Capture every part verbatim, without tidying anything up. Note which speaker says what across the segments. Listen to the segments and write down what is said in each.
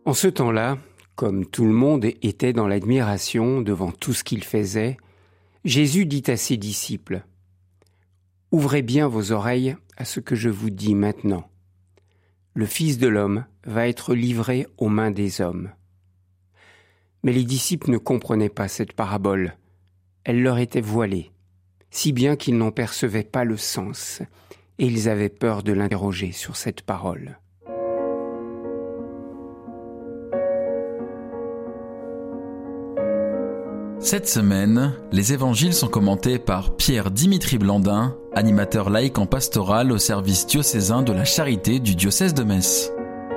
Speaker 1: En ce temps-là, comme tout le monde était dans l'admiration devant tout ce qu'il faisait, Jésus dit à ses disciples : « Ouvrez bien vos oreilles à ce que je vous dis maintenant. Le Fils de l'homme va être livré aux mains des hommes. » Mais les disciples ne comprenaient pas cette parabole. Elle leur était voilée, si bien qu'ils n'en percevaient pas le sens, et ils avaient peur de l'interroger sur cette parole.
Speaker 2: Cette semaine, les évangiles sont commentés par Pierre-Dimitri Blandin, animateur laïque en pastoral au service diocésain de la Charité du diocèse de Metz.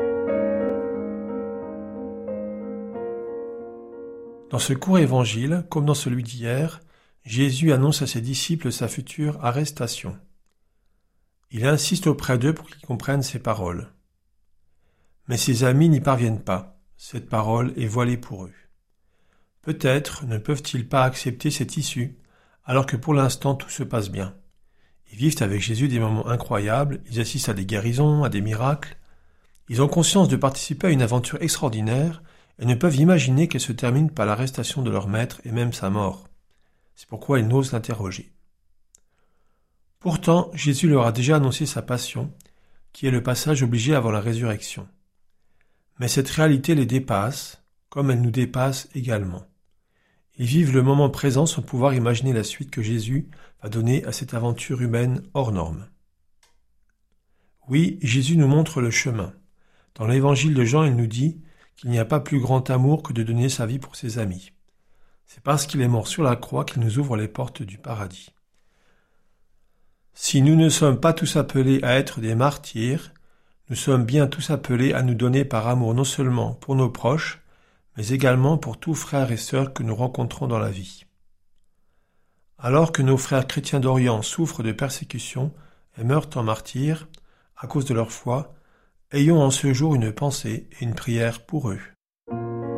Speaker 3: Dans ce court évangile, comme dans celui d'hier, Jésus annonce à ses disciples sa future arrestation. Il insiste auprès d'eux pour qu'ils comprennent ses paroles. Mais ses amis n'y parviennent pas. Cette parole est voilée pour eux. Peut-être ne peuvent-ils pas accepter cette issue, alors que pour l'instant tout se passe bien. Ils vivent avec Jésus des moments incroyables, ils assistent à des guérisons, à des miracles. Ils ont conscience de participer à une aventure extraordinaire et ne peuvent imaginer qu'elle se termine par l'arrestation de leur maître et même sa mort. C'est pourquoi ils n'osent l'interroger. Pourtant, Jésus leur a déjà annoncé sa passion, qui est le passage obligé avant la résurrection. Mais cette réalité les dépasse, comme elle nous dépasse également. Ils vivent le moment présent sans pouvoir imaginer la suite que Jésus va donner à cette aventure humaine hors norme. Oui, Jésus nous montre le chemin. Dans l'évangile de Jean, il nous dit qu'il n'y a pas plus grand amour que de donner sa vie pour ses amis. C'est parce qu'il est mort sur la croix qu'il nous ouvre les portes du paradis. Si nous ne sommes pas tous appelés à être des martyrs, nous sommes bien tous appelés à nous donner par amour non seulement pour nos proches, mais également pour tous frères et sœurs que nous rencontrons dans la vie. Alors que nos frères chrétiens d'Orient souffrent de persécutions et meurent en martyrs à cause de leur foi, ayons en ce jour une pensée et une prière pour eux.